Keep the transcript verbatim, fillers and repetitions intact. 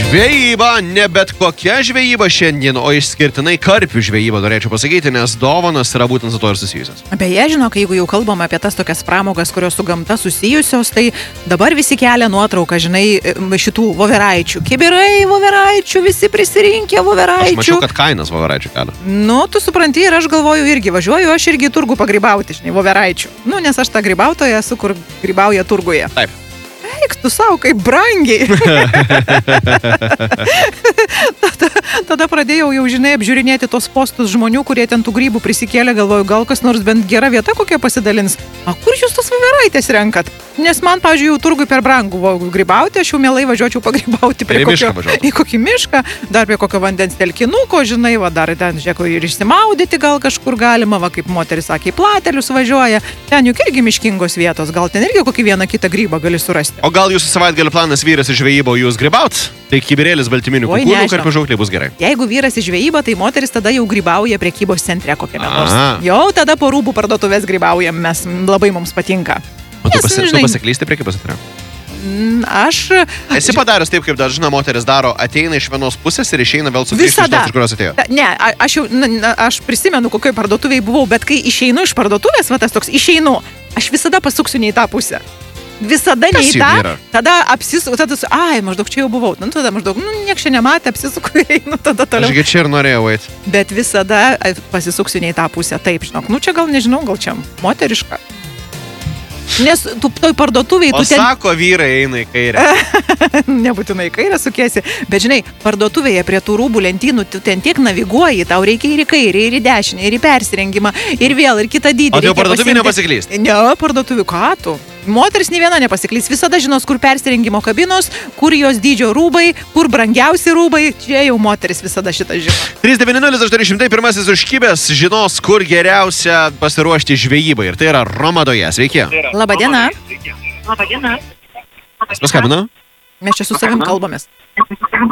Žvejyba, ne bet kokia žvejyba šiandien, o išskirtinai karpių žvejyba, norėčiau pasakyti, nes dovanos yra būtent su to ir susijusios. Beje, žinok, jeigu jau kalbame apie tas tokias pramogas, kurios su gamta susijusios, tai dabar visi kelia nuotrauką, žinai, šitų voveraičių. Kibirai voveraičių, visi prisirinkę voveraičių. Aš mačiau, kad kainas voveraičių kelia. Nu, tu supranti, ir aš galvoju irgi, važiuoju aš irgi į turgų pagrybauti, žinai, voveraičių. Nu, nes aš tą grybautoją esu, kur grybauja turguje. Taip. Eik tu savo, kaip brangiai. tada, tada pradėjau jau, žinai, apžiūrinėti tos postus žmonių, kurie ten tų grybų prisikėlė, galvoju, gal kas nors bent gera vieta kokia pasidalins. A kur jūs tos voveraitės renkat? Nes man, pavyzdžiui, jau turgui per brangu grybauti, aš jau mielai važiuočiau pagrybauti prie kokio, į kokį mišką, dar prie kokio vandens telkinuko, žinai, va, dar ten, žiūrėk, ir išsimaudyti gal kažkur galima, va, kaip moteris sakė, į platelius važiuoja. Ten juk irgi miškingos vietos, gal ten irgi kokį vieną kitą grybą gali surasti. O gal jūsų savaitgalio planas vyras į žvejybą, o jūs grybaut? Tai kibirėlis baltyminių kukūnų, karpių žauklė bus gerai. Jeigu vyras į žvejybą, tai moteris tada jau grybauja prekybos centre kokiame nors. Jau tada po rūbų parduotuvės grybaujam, mes labai mums patinka. O tu, pasi, tu pasiklysti prekybos centre? Aš... Esi padaręs taip, kaip dažna moteris daro, ateina iš vienos pusės ir išeina vėl sugrįžti iš tos, iš kurios atėjo. Ne, aš jau, na, aš prisimenu, kokioj parduotuvėje buvau, bet kai išeinu iš parduotuvės, va tas toks, išeinu, aš visada pasuksiu ne į tą pusę. Visada ne į tą, tada apsisuku, tada, ai, maždaug čia jau buvau, nu, tada maždaug, nu, niek čia nematė, apsisuku ir einu, tada toliau. Ašgi čia ir norėjau eiti. Bet visada pasisuksiu ne į tą pusę, taip, žinok, nu, čia gal nežinau, gal čia moteriška. Nes tu toj parduotuviai... O ten... sako, vyrai eina į kairę. Nebūtinai į kairę sukiesi, bet žinai, parduotuvėje prie tų rūbų lentynų tu ten tiek naviguoji, tau reikia ir į kairę, ir į dešinę, ir į persirengimą, ir vėl, ir kitą dydį. O tai parduotuvė nepasiklys? Ne, parduotuvė, ką tu? Moteris nei viena nepasiklys, visada žinos, kur persirengimo kabinos, kur jos dydžio rūbai, kur brangiausi rūbai, čia jau moteris visada šitą žino. trys devyni nulis aštuoni šimtai pirmasis užkibęs žinos, kur geriausia pasiruošti žvejybai, ir tai yra Romadoje. Sveiki. Labadiena. Labadiena. Paskambino? Mes čia su savim kalbamės.